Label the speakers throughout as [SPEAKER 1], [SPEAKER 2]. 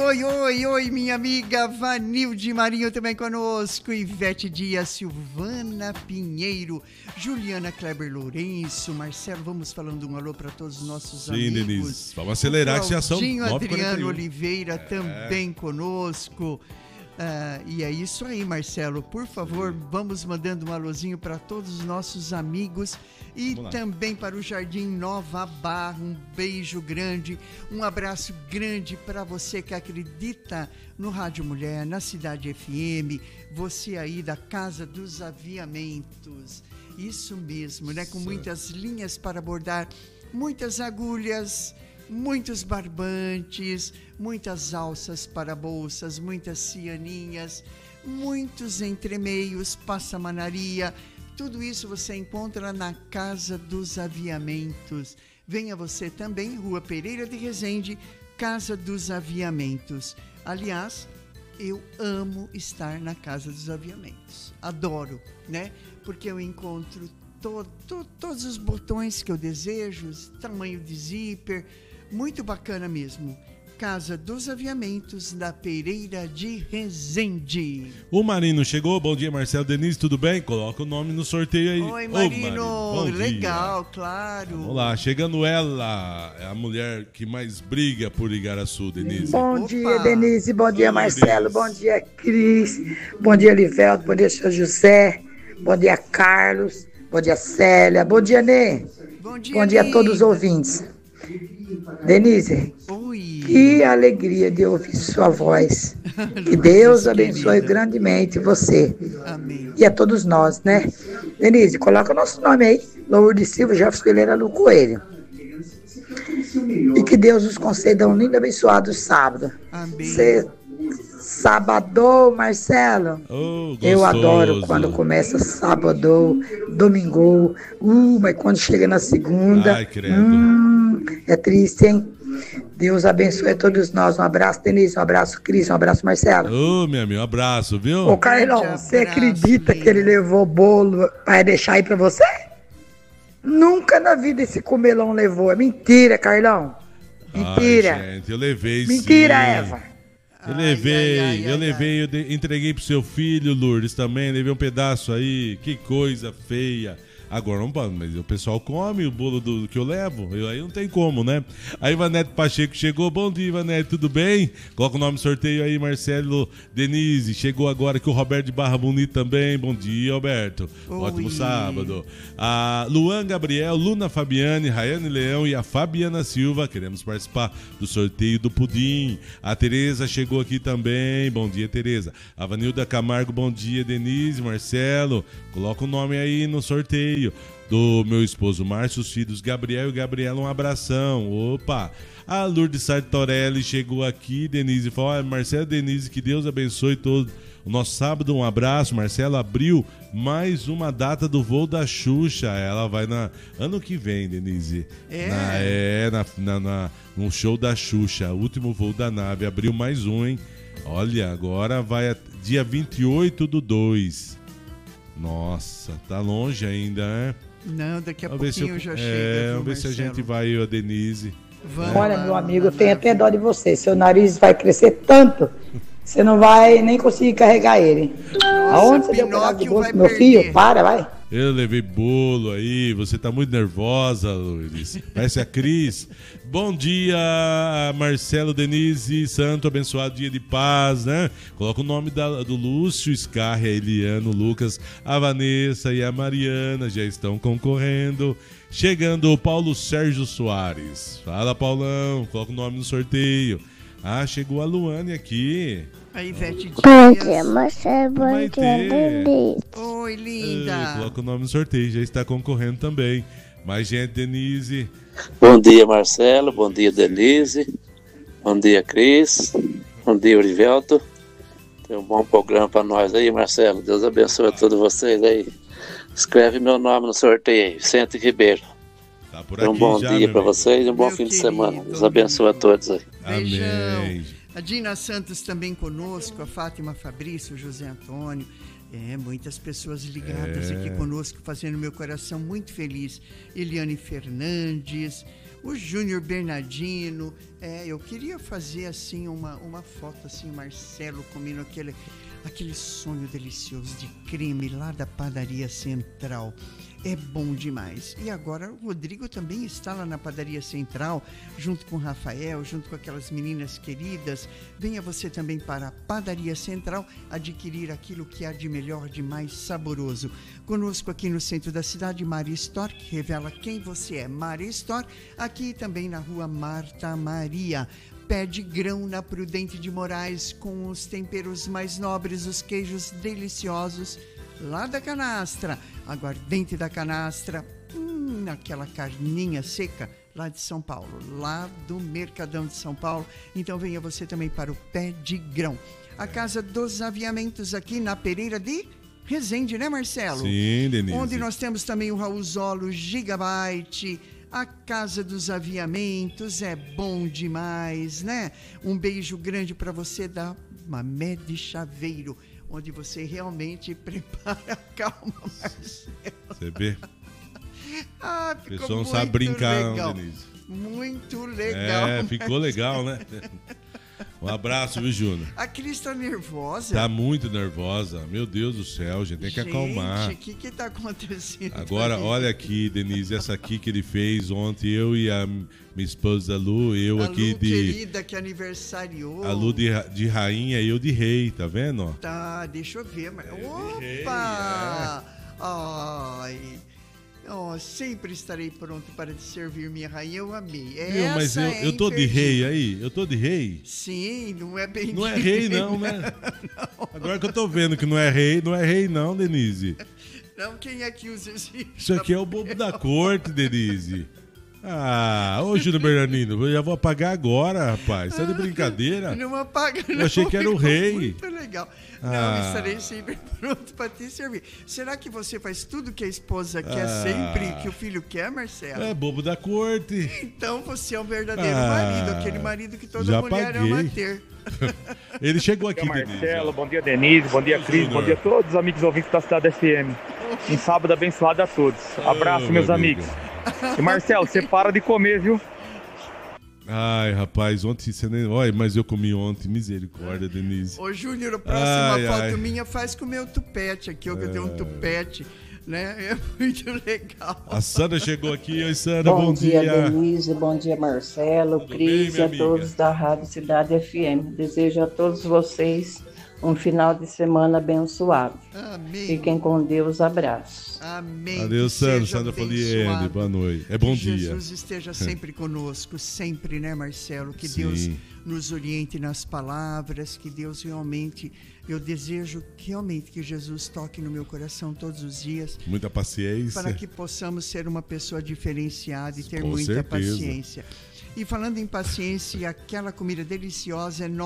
[SPEAKER 1] oi, minha amiga Vanilde Marinho também conosco, Ivete Dias, Silvana Pinheiro, Juliana Kleber Lourenço, Marcelo, vamos falando um alô para todos os nossos amigos.
[SPEAKER 2] Sim, Denise, vamos acelerar que já são 9h41.
[SPEAKER 1] Adriano Oliveira também conosco. E é isso aí, Marcelo. Por favor, vamos mandando um alôzinho para todos os nossos amigos e também para o Jardim Nova Barra. Um beijo grande, um abraço grande para você que acredita no Rádio Mulher, na Cidade FM, você aí da Casa dos Aviamentos. Isso mesmo, né? Com muitas linhas para bordar, muitas agulhas, muitos barbantes, muitas alças para bolsas, muitas cianinhas, muitos entremeios, passamanaria. Tudo isso você encontra na Casa dos Aviamentos. Venha você também, Rua Pereira de Resende, Casa dos Aviamentos. Aliás, eu amo estar na Casa dos Aviamentos. Adoro, né? Porque eu encontro todos os botões que eu desejo, tamanho de zíper. Muito bacana mesmo. Casa dos Aviamentos, da Pereira de Resende.
[SPEAKER 2] O Marino chegou. Bom dia, Marcelo, Denise, tudo bem? Coloca o nome no sorteio aí.
[SPEAKER 1] Oi, Marino.
[SPEAKER 2] Bom
[SPEAKER 1] Legal,
[SPEAKER 2] dia.
[SPEAKER 1] claro.
[SPEAKER 2] Vamos lá, chegando ela, é a mulher que mais briga por Igaraçu, Denise.
[SPEAKER 3] Bom dia, Denise. Bom dia, Marcelo. Bom dia, Cris. Bom dia, Livelto. Bom dia, seu José. Bom dia, Carlos. Bom dia, Célia. Bom dia, Nê. Bom dia a todos os ouvintes. Denise, que alegria de ouvir sua voz. Que Deus abençoe grandemente você.
[SPEAKER 1] Amém.
[SPEAKER 3] E a todos nós, né? Denise, coloca o nosso nome aí. Lourdes Silva, Jefferson Coelheira no Coelho. E que Deus nos conceda um lindo abençoado sábado.
[SPEAKER 1] Amém.
[SPEAKER 3] Sábado, Marcelo. Eu adoro quando começa sábado, domingo. Mas quando chega na segunda, é triste, hein? Deus abençoe a todos nós. Um abraço, Denise. Um abraço, Cris. Um abraço, Marcelo.
[SPEAKER 2] Ô, meu amigo, um abraço, viu?
[SPEAKER 3] Ô, Carlão, você acredita que ele levou bolo para deixar aí pra você? Nunca na vida esse comelão levou. É mentira, Carlão. Mentira.
[SPEAKER 2] Ai, gente, eu levei
[SPEAKER 3] Mentira,
[SPEAKER 2] sim.
[SPEAKER 3] Eva.
[SPEAKER 2] Eu levei, entreguei pro seu filho, Lourdes, também, levei um pedaço aí, que coisa feia. Agora não pode, mas o pessoal come o bolo do que eu levo, aí não tem como, né? A Ivanete Pacheco chegou, bom dia, Ivanete, tudo bem? Coloca o nome no sorteio aí, Marcelo, Denise, chegou agora aqui o Roberto de Barra Bonito também, bom dia, Roberto, ótimo sábado. A Luan Gabriel, Luna Fabiane, Rayane Leão e a Fabiana Silva, queremos participar do sorteio do pudim. A Tereza chegou aqui também, bom dia, Tereza. A Vanilda Camargo, bom dia, Denise, Marcelo, coloca o nome aí no sorteio. Do meu esposo Márcio, os filhos Gabriel e Gabriela, um abração. Opa! A Lourdes Sartorelli chegou aqui, Denise falou, olha, Marcelo, Denise, que Deus abençoe todo o nosso sábado, um abraço. Marcelo abriu mais uma data do voo da Xuxa, ela vai ano que vem, Denise. No show da Xuxa, último voo da nave, abriu mais um, hein? Olha, agora vai dia 28/2. Nossa, tá longe ainda, né?
[SPEAKER 1] Não, daqui a pouquinho já chega.
[SPEAKER 2] Vamos ver se a gente vai, eu, a Denise.
[SPEAKER 3] Olha, meu amigo, eu tenho até dó de você. Seu nariz vai crescer tanto, você não vai nem conseguir carregar ele.
[SPEAKER 1] Nossa,
[SPEAKER 3] aonde você deu um pedaço de bolo pro meu filho? Para, vai.
[SPEAKER 2] Eu levei bolo aí, você tá muito nervosa, Luiz. Parece a Cris. Bom dia, Marcelo, Denise, santo, abençoado dia de paz, né? Coloca o nome do Lúcio Scarra, a Eliano, o Lucas, a Vanessa e a Mariana já estão concorrendo. Chegando o Paulo Sérgio Soares. Fala, Paulão, coloca o nome no sorteio. Ah, chegou a Luane aqui.
[SPEAKER 1] A Ivete Dias.
[SPEAKER 4] Bom dia, Marcelo. Bom dia, Denise.
[SPEAKER 1] Oi, linda.
[SPEAKER 2] Coloca o nome no sorteio, já está concorrendo também. Mais gente, Denise.
[SPEAKER 5] Bom dia, Marcelo. Bom dia, Denise. Bom dia, Cris. Bom dia, Orivelto. Tem um bom programa para nós aí, Marcelo. Deus abençoe a todos vocês aí. Escreve meu nome no sorteio aí, Vicente Ribeiro.
[SPEAKER 2] Tá por aqui
[SPEAKER 5] um bom
[SPEAKER 2] já,
[SPEAKER 5] dia para vocês e um bom fim de semana. Deus abençoe a todos aí.
[SPEAKER 1] Beijão. A Dina Santos também conosco, a Fátima Fabrício, o José Antônio. Muitas pessoas ligadas aqui conosco, fazendo meu coração muito feliz. Eliane Fernandes, o Júnior Bernardino, Eu queria fazer assim uma foto assim, Marcelo comendo aquele sonho delicioso de creme lá da Padaria Central. É bom demais. E agora o Rodrigo também está lá na Padaria Central, junto com o Rafael, junto com aquelas meninas queridas. Venha você também para a Padaria Central adquirir aquilo que há de melhor, de mais saboroso. Conosco aqui no centro da cidade, Mari Store, que revela quem você é. Mari Store, aqui também na rua Marta Maria. Pé de grão na Prudente de Moraes, com os temperos mais nobres, os queijos deliciosos, lá da Canastra, aguardente da Canastra, aquela carninha seca, lá de São Paulo, lá do Mercadão de São Paulo. Então venha você também para o Pé de Grão. A Casa dos Aviamentos aqui na Pereira de Resende, né, Marcelo?
[SPEAKER 2] Sim, Denise.
[SPEAKER 1] Onde nós temos também o Raul Zolo Gigabyte. A Casa dos Aviamentos é bom demais, né? Um beijo grande para você da Mamé de Chaveiro, onde você realmente prepara a calma, Marcelo.
[SPEAKER 2] Você vê?
[SPEAKER 1] Ah, ficou
[SPEAKER 2] o pessoal não sabe brincar,
[SPEAKER 1] legal.
[SPEAKER 2] Não, Denise.
[SPEAKER 1] Muito legal.
[SPEAKER 2] Ficou legal, né? Um abraço, viu, Júnior?
[SPEAKER 1] A Cris tá nervosa.
[SPEAKER 2] Tá muito nervosa. Meu Deus do céu, gente, tem que acalmar.
[SPEAKER 1] Gente, o que tá acontecendo?
[SPEAKER 2] Agora, olha aqui, Denise, essa aqui que ele fez ontem, eu e a minha esposa Lu,
[SPEAKER 1] a
[SPEAKER 2] aqui
[SPEAKER 1] Lu,
[SPEAKER 2] de...
[SPEAKER 1] querida, que aniversariou.
[SPEAKER 2] A Lu de rainha e eu de rei, tá vendo?
[SPEAKER 1] Tá, deixa eu ver. Opa! Ai... sempre estarei pronto para te servir, minha rainha. Eu amei.
[SPEAKER 2] Mas eu tô de rei aí? Eu tô de rei?
[SPEAKER 1] Sim, não é bem
[SPEAKER 2] Não é rei não, né? Não. Agora que eu tô vendo que não é rei não, Denise.
[SPEAKER 1] Não, quem é que usa esse...
[SPEAKER 2] Isso aqui é o bobo da corte, Denise. Ô Júnior Bernardino, eu já vou apagar agora, rapaz. Isso é de brincadeira.
[SPEAKER 1] Não apaga, não.
[SPEAKER 2] Eu achei que era o rei.
[SPEAKER 1] Muito legal. Não, estarei sempre pronto para te servir. Será que você faz tudo que a esposa quer sempre, que o filho quer, Marcelo?
[SPEAKER 2] É bobo da corte.
[SPEAKER 1] Então você é um verdadeiro marido, aquele marido que toda mulher ama ter.
[SPEAKER 2] Ele chegou aqui,
[SPEAKER 6] Denise. Marcelo, bom dia, Denise, bom dia, Cris, bom dia a todos os amigos ouvintes da Cidade FM. Um sábado abençoado a todos. Abraço, meus amigos. E Marcelo, você para de comer, viu?
[SPEAKER 2] Ai, rapaz, ontem você nem... Olha, mas eu comi ontem, misericórdia, Denise.
[SPEAKER 1] Ô, Júnior, a próxima foto minha faz com o meu tupete aqui, que eu tenho um tupete, né? É muito legal.
[SPEAKER 2] A Sandra chegou aqui. Oi, Sandra, bom dia.
[SPEAKER 7] Bom dia, Denise, bom dia, Marcelo, Cris e a todos da Rádio Cidade FM. Desejo a todos vocês um final de semana abençoado.
[SPEAKER 1] Amém.
[SPEAKER 7] Fiquem com Deus, abraços.
[SPEAKER 1] Amém.
[SPEAKER 2] Adeus, Sandra Foliene, boa noite. É bom dia.
[SPEAKER 1] Jesus esteja sempre conosco, sempre, né, Marcelo? Que Deus nos oriente nas palavras, que Deus realmente, eu desejo realmente que Jesus toque no meu coração todos os dias.
[SPEAKER 2] Muita paciência.
[SPEAKER 1] Para que possamos ser uma pessoa diferenciada e ter muita paciência. E falando em paciência, aquela comida deliciosa é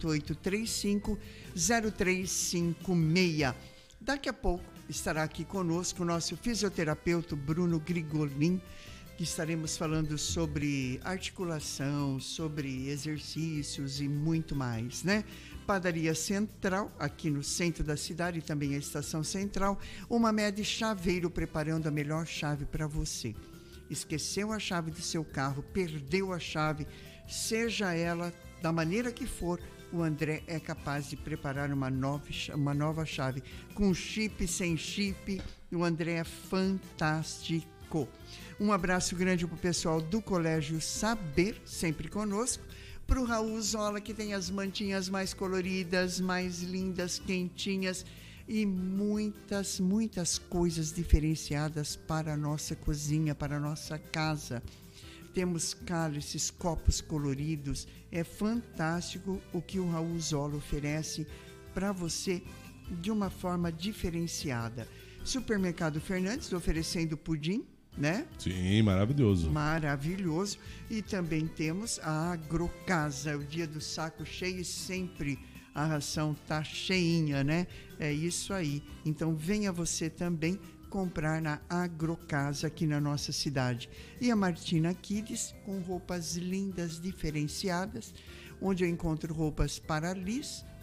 [SPEAKER 1] 988-35-0356. Daqui a pouco estará aqui conosco o nosso fisioterapeuta Bruno Grigolin, que estaremos falando sobre articulação, sobre exercícios e muito mais, né? Padaria Central, aqui no centro da cidade, e também a Estação Central, uma Mamé Chaveiro preparando a melhor chave para você. Esqueceu a chave do seu carro, perdeu a chave, seja ela da maneira que for, o André é capaz de preparar uma nova chave, com chip, sem chip. O André é fantástico. Um abraço grande para o pessoal do Colégio Saber, sempre conosco. Para o Raul Zola, que tem as mantinhas mais coloridas, mais lindas, quentinhas, e muitas, muitas coisas diferenciadas para a nossa cozinha, para a nossa casa. Temos cálices, copos coloridos. É fantástico o que o Raul Zola oferece para você de uma forma diferenciada. Supermercado Fernandes oferecendo pudim, né?
[SPEAKER 2] Sim, maravilhoso.
[SPEAKER 1] Maravilhoso. E também temos a Agrocasa, o dia do saco cheio, sempre a ração tá cheinha, né? É isso aí. Então venha você também comprar na Agrocasa aqui na nossa cidade. E a Martina Kids com roupas lindas, diferenciadas, onde eu encontro roupas para Liz,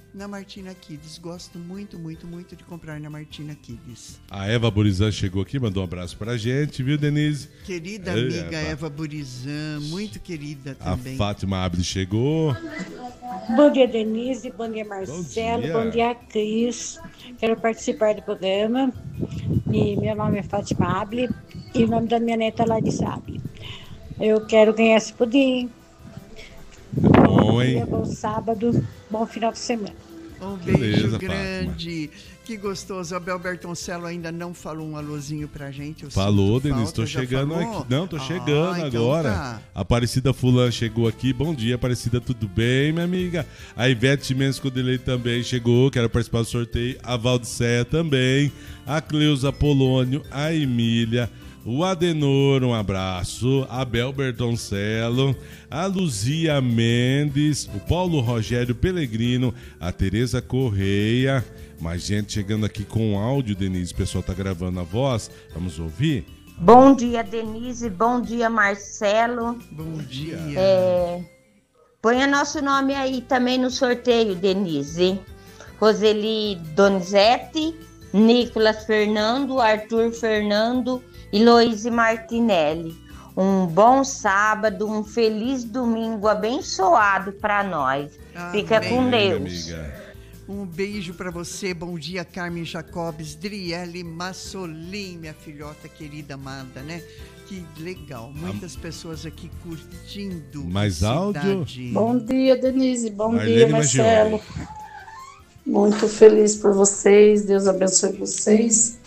[SPEAKER 1] na Martina Kids. Gosto muito, muito, muito de comprar na Martina Kids.
[SPEAKER 2] A Eva Burizan chegou aqui, mandou um abraço pra gente, viu, Denise?
[SPEAKER 1] Querida amiga Eva Burizan, muito querida também.
[SPEAKER 2] A Fátima Abdi chegou.
[SPEAKER 8] Bom dia, Denise. Bom dia, Marcelo. Bom dia, Cris. Quero participar do programa. E meu nome é Fátima Abdi e o nome da minha neta é Larissa Abdi. Eu quero ganhar esse pudim.
[SPEAKER 2] Bom, hein?
[SPEAKER 8] Bom sábado, bom final de semana.
[SPEAKER 1] Um beijo grande. Fátima. Que gostoso. A Abel Bertoncello ainda não falou um alôzinho pra gente.
[SPEAKER 2] Falou, Denise. Tô chegando aqui. Não, tô chegando agora. Tá. A Aparecida Fulan chegou aqui. Bom dia, Aparecida. Tudo bem, minha amiga? A Ivete Mendes Codelei também chegou. Quero participar do sorteio. A Valdicéia também. A Cleusa Polônio. A Emília. O Adenor, um abraço. A Abel Bertoncello. A Luzia Mendes. O Paulo Rogério Pellegrino. A Tereza Correia. Mais gente chegando aqui com áudio, Denise. O pessoal tá gravando a voz. Vamos ouvir?
[SPEAKER 9] Bom dia, Denise. Bom dia, Marcelo.
[SPEAKER 1] Bom dia.
[SPEAKER 9] Ponha nosso nome aí também no sorteio, Denise. Roseli Donizete, Nicolas Fernando, Arthur Fernando e Loíse Martinelli. Um bom sábado, um feliz domingo abençoado para nós. Fica com Deus.
[SPEAKER 2] Amiga.
[SPEAKER 1] Um beijo para você. Bom dia, Carmen Jacobes, Driele Massolim, minha filhota querida amada, né? Que legal. Muitas pessoas aqui curtindo.
[SPEAKER 2] Mais áudio?
[SPEAKER 10] Bom dia, Denise. Bom dia, Marcelo. Muito feliz por vocês. Deus abençoe vocês.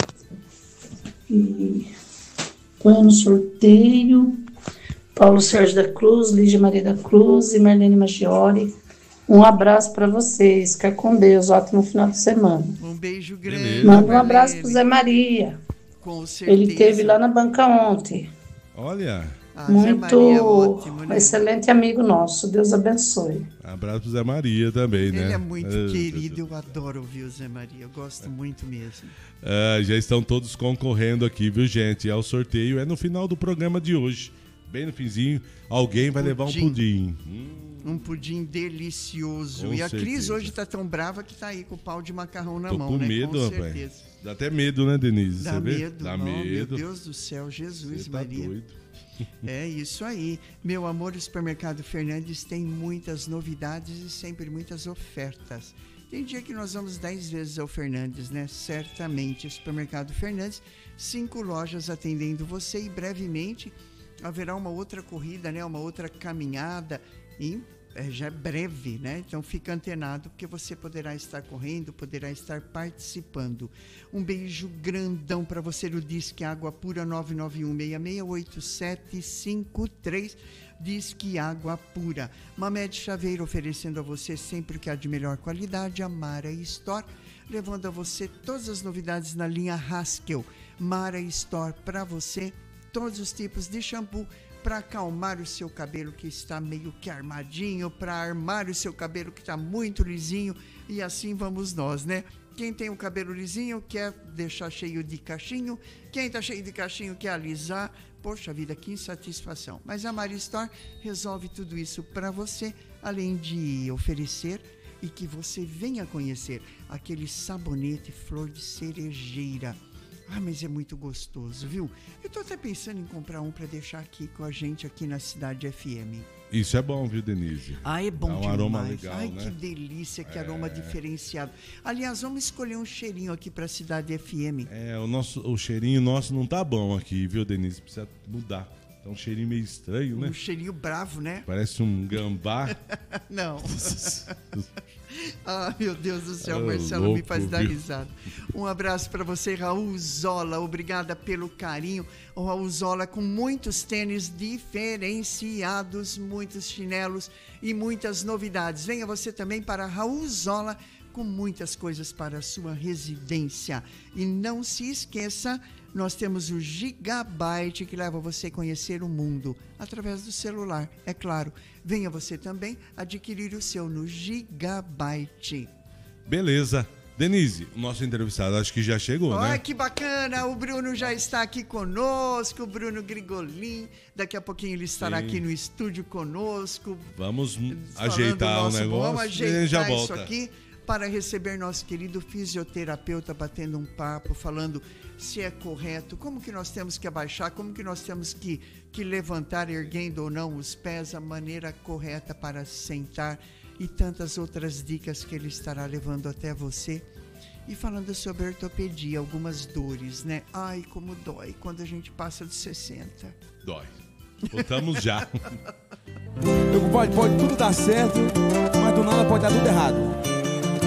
[SPEAKER 10] E põe no sorteio Paulo Sérgio da Cruz, Lígia Maria da Cruz e Marlene Maggiore. Um abraço para vocês, fica com Deus, ótimo final de semana.
[SPEAKER 1] Um beijo grande.
[SPEAKER 10] Manda um abraço pro Zé Maria.
[SPEAKER 1] Com certeza.
[SPEAKER 10] Ele esteve lá na banca ontem.
[SPEAKER 2] Olha.
[SPEAKER 10] Muito
[SPEAKER 1] Zé Maria é ótimo, né?
[SPEAKER 10] Excelente amigo nosso, Deus abençoe.
[SPEAKER 2] Abraço pro Zé Maria também, né?
[SPEAKER 1] Ele é muito querido, eu adoro ouvir o Zé Maria, eu gosto muito mesmo.
[SPEAKER 2] Já estão todos concorrendo aqui, viu, gente? O sorteio é no final do programa de hoje. Bem no finzinho, alguém vai levar um pudim.
[SPEAKER 1] Um pudim delicioso.
[SPEAKER 2] Com
[SPEAKER 1] e a Cris
[SPEAKER 2] certeza.
[SPEAKER 1] hoje tá tão brava que tá aí com o pau de macarrão na
[SPEAKER 2] Tô
[SPEAKER 1] mão,
[SPEAKER 2] com
[SPEAKER 1] né?
[SPEAKER 2] medo,
[SPEAKER 1] Com
[SPEAKER 2] rapaz.
[SPEAKER 1] certeza.
[SPEAKER 2] Dá até medo, né, Denise?
[SPEAKER 1] Dá
[SPEAKER 2] Você vê?
[SPEAKER 1] medo.
[SPEAKER 2] Dá
[SPEAKER 1] Oh,
[SPEAKER 2] medo.
[SPEAKER 1] Meu Deus do céu, Jesus,
[SPEAKER 2] Você tá
[SPEAKER 1] Maria.
[SPEAKER 2] doido.
[SPEAKER 1] É isso aí. Meu amor, o Supermercado Fernandes tem muitas novidades e sempre muitas ofertas. Tem dia que nós vamos 10 vezes ao Fernandes, né? Certamente. O Supermercado Fernandes, 5 lojas atendendo você e brevemente haverá uma outra corrida, né? Uma outra caminhada já é breve, né? Então fica antenado porque você poderá estar correndo, poderá estar participando. Um beijo grandão para você no Disque Água Pura 991668753. Disque Água Pura. Mamed Chaveiro oferecendo a você sempre o que há de melhor qualidade. A Mara Store, levando a você todas as novidades na linha Haskell. Mara Store para você, todos os tipos de shampoo para acalmar o seu cabelo que está meio que armadinho, para armar o seu cabelo que está muito lisinho, e assim vamos nós, né? Quem tem o cabelo lisinho quer deixar cheio de cachinho, quem está cheio de cachinho quer alisar. Poxa vida, que insatisfação. Mas a Mari Store resolve tudo isso para você, além de oferecer e que você venha conhecer aquele sabonete flor de cerejeira. Ah, mas é muito gostoso, viu? Eu tô até pensando em comprar um para deixar aqui com a gente aqui na Cidade FM.
[SPEAKER 2] Isso é bom, viu, Denise?
[SPEAKER 1] Ah, é bom
[SPEAKER 2] demais.
[SPEAKER 1] demais.
[SPEAKER 2] Aroma legal,
[SPEAKER 1] ai,
[SPEAKER 2] né?
[SPEAKER 1] Que delícia, que aroma diferenciado. Aliás, vamos escolher um cheirinho aqui para a Cidade FM.
[SPEAKER 2] O cheirinho nosso não tá bom aqui, viu, Denise? Precisa mudar. Tá um cheirinho meio estranho, né?
[SPEAKER 1] Um cheirinho bravo, né?
[SPEAKER 2] Parece um gambá.
[SPEAKER 1] Não. Ah, meu Deus do céu, Marcelo,
[SPEAKER 2] louco,
[SPEAKER 1] me faz dar
[SPEAKER 2] viu?
[SPEAKER 1] risada. Um abraço para você, Raul Zola. Obrigada pelo carinho. O Raul Zola com muitos tênis diferenciados, muitos chinelos e muitas novidades. Venha você também para Raul Zola com muitas coisas para a sua residência. E não se esqueça, nós temos o Gigabyte que leva você a conhecer o mundo através do celular, é claro. Venha você também adquirir o seu no Gigabyte.
[SPEAKER 2] Beleza. Denise, o nosso entrevistado acho que já chegou, né?
[SPEAKER 1] Olha que bacana, o Bruno já está aqui conosco, o Bruno Grigolin. Daqui a pouquinho ele estará aqui no estúdio conosco.
[SPEAKER 2] Vamos ajeitar o negócio
[SPEAKER 1] Vamos ajeitar
[SPEAKER 2] e já
[SPEAKER 1] isso
[SPEAKER 2] volta.
[SPEAKER 1] aqui para receber nosso querido fisioterapeuta batendo um papo, falando se é correto, como que nós temos que abaixar, como que nós temos que levantar, erguendo ou não os pés, a maneira correta para sentar e tantas outras dicas que ele estará levando até você. E falando sobre ortopedia, algumas dores, né? Ai, como dói quando a gente passa de 60.
[SPEAKER 2] Dói. Voltamos já.
[SPEAKER 11] Pode tudo dar certo, mas do nada pode dar tudo errado.